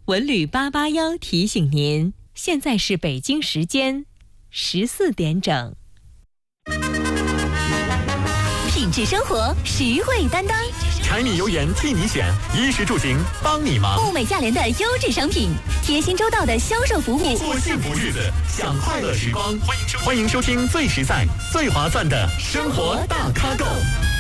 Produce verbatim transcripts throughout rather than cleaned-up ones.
文旅八八幺提醒您，现在是北京时间十四点整。 品质生活，实惠担当。 柴米油盐替你选，衣食住行帮你忙。 物美价廉的优质商品，贴心周到的销售服务。 过幸福日子，享快乐时光。欢迎收欢迎收听最实在、最划算的生活大咖购。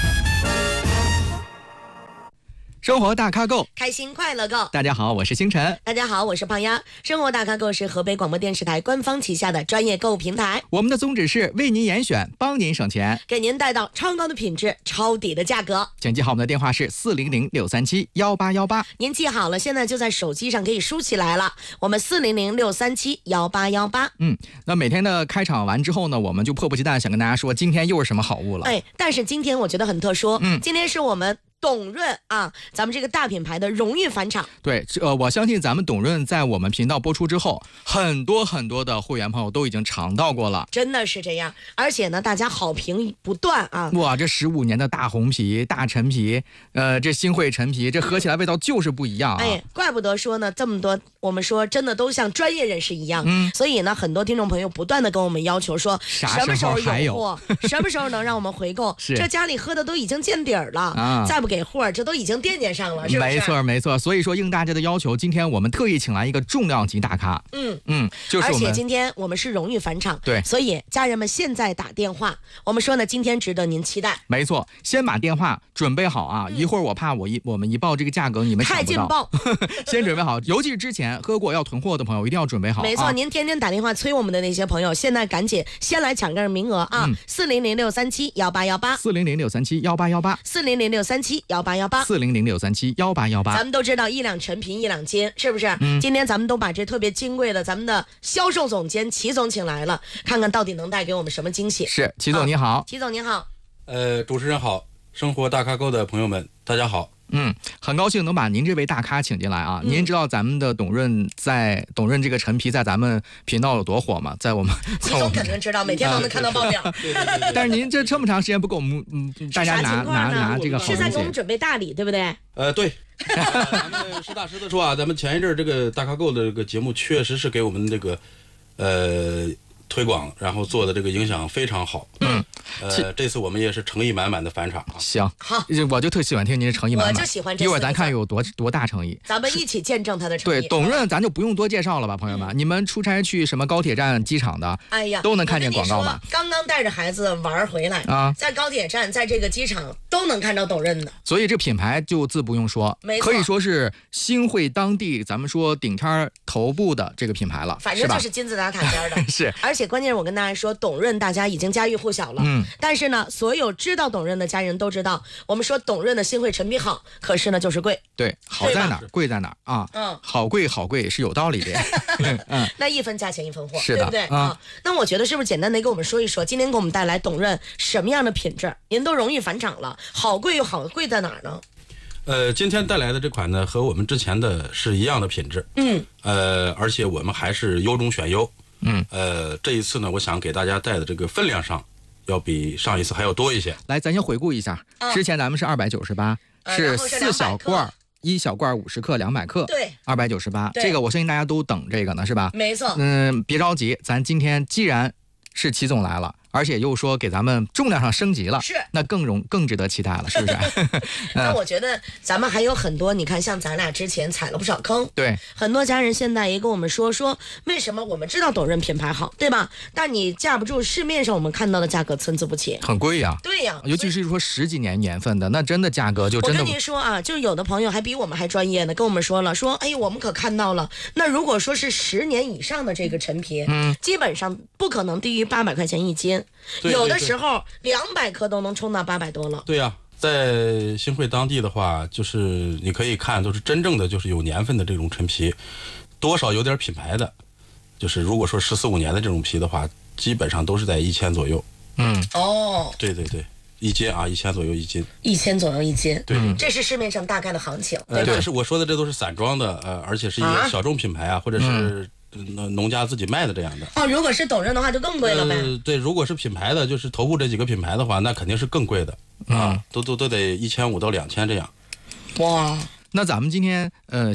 生活大咖购， 开心快乐购。 大家好，我是星辰。 大家好，我是胖丫。生活大咖购是河北广播电视台官方旗下的专业购物平台。 我们的宗旨是为您严选，帮您省钱， 给您带到超高的品质、超低的价格。 请记好我们的电话是四零零六三七幺八幺八。 您记好了，现在就在手机上可以输起来了。我们四零零六三七幺八幺八。 嗯，那每天的开场完之后呢，我们就迫不及待想跟大家说，今天又是什么好物了。 哎，但是今天我觉得很特殊。 嗯， 今天是我们董润啊，咱们这个大品牌的荣誉返场。 对，呃，我相信咱们董润在我们频道播出之后，很多很多的会员朋友都已经尝到过了， 真的是这样。而且呢，大家好评不断啊。 哇，这十五年的大红皮、大陈皮，呃，这新会陈皮，这喝起来味道就是不一样啊。 哎，怪不得说呢，这么多我们说真的都像专业人士一样。 嗯， 所以呢，很多听众朋友不断的跟我们要求说，什么时候有货，什么时候能让我们回购？ 是， 这家里喝的都已经见底儿了啊，再不给货，这都已经。已经惦记上了，是不是？ 没错没错，所以说应大家的要求，今天我们特意请来一个重量级大咖。 嗯嗯，就是我们， 而且今天我们是荣誉返场， 对， 所以家人们现在打电话，我们说呢，今天值得您期待。 没错，先把电话准备好啊，嗯、一会儿我怕我一我们一报这个价格，你们太劲爆， 先准备好，尤其是之前喝过要囤货的朋友，一定要准备好。 没错， 啊、 您天天打电话催我们的那些朋友，现在赶紧先来抢个名额啊！四零零六三七幺八幺八， 四零零六三七幺八幺八， 四零零六三七幺八幺八， 四零零六三七。幺八幺八， 咱们都知道一两陈皮一两斤，是不是？ 嗯， 今天咱们都把这特别金贵的咱们的销售总监齐总请来了，看看到底能带给我们什么惊喜。 是，齐总你好。 啊、齐总你好。 呃，主持人好，生活大咖购的朋友们，大家好。 嗯，很高兴能把您这位大咖请进来啊！嗯、您知道咱们的董润在董润这个陈皮在咱们频道有多火吗？在我们齐总肯定知道，每天都能看到报表。 但是您这这么长时间不给我们嗯大家拿拿拿这个好东西， 是在给我们准备大礼，对不对？ 呃，对。咱们实打实的说啊，咱们前一阵这个大咖购的这个节目确实是给我们这个呃推广，然后做的这个影响非常好。 嗯， 呃，这次我们也是诚意满满的返场啊。 行， 好， 我就特喜欢听您的诚意满满， 我就喜欢这。 一会儿咱看有多多大诚意， 咱们一起见证他的诚意。 对，董润咱就不用多介绍了吧，朋友们，嗯、你们出差去什么高铁站、机场的， 哎呀， 都能看见广告吧？ 刚刚带着孩子玩回来啊， 在高铁站，在这个机场都能看到董润的。 所以这品牌就自不用说，可以说是新会当地咱们说顶天头部的这个品牌了， 反正就是金字塔塔尖的。 是， 而且关键是我跟大家说，董润大家已经家喻户晓了。 嗯， 但是呢，所有知道董润的家人都知道，我们说董润的新会陈皮好，可是呢就是贵。 对，好在哪儿，贵在哪儿啊？ 嗯， 好贵好贵是有道理的。 嗯，那一分价钱一分货， 是的， 对不对啊、 嗯？那我觉得是不是简单的给我们说一说，今天给我们带来董润什么样的品质？您都荣誉返场了，好贵又好贵在哪儿呢？ 呃，今天带来的这款呢，和我们之前的是一样的品质。 嗯， 呃，而且我们还是优中选优。 嗯， 呃，这一次呢，我想给大家带的这个分量上，要比上一次还要多一些。 来，咱先回顾一下， 嗯、 之前咱们是二百九十八，是四小罐，一小罐五十克，两百克， 对， 二百九十八。这个我相信大家都等这个呢，是吧？ 没错。 嗯，别着急，咱今天既然是齐总来了，而且又说给咱们重量上升级了， 是， 那更容更值得期待了，是不是？ 那我觉得咱们还有很多，你看，像咱俩之前踩了不少坑， 对， 很多家人现在也跟我们说说，为什么我们知道董润品牌好，对吧？但你架不住市面上我们看到的价格参差不齐， 很贵呀。 对呀， 尤其是说十几年年份的，那真的价格就真的。 我跟您说啊，就有的朋友还比我们还专业呢，跟我们说了，说哎，我们可看到了，那如果说是十年以上的这个陈皮， 嗯， 基本上不可能低于八百块钱一斤。 对对对， 有的时候两百克都能冲到八百多了。 对呀、啊，在新会当地的话，就是你可以看，都是真正的就是有年份的这种陈皮，多少有点品牌的，就是如果说十四五年的这种皮的话，基本上都是在一千左右。 嗯， 哦， 对对对，一斤啊，一千左右一斤， 一千左右一斤。 对， 嗯、这是市面上大概的行情。 呃，这是我说的，这都是散装的，呃，而且是一个小众品牌啊，啊或者是。嗯农家自己卖的这样的哦，如果是董润的话就更贵了呗、 呃。对，如果是品牌的，就是头部这几个品牌的话，那肯定是更贵的、嗯、啊，都都都得一千五到两千这样。 哇， 那咱们今天呃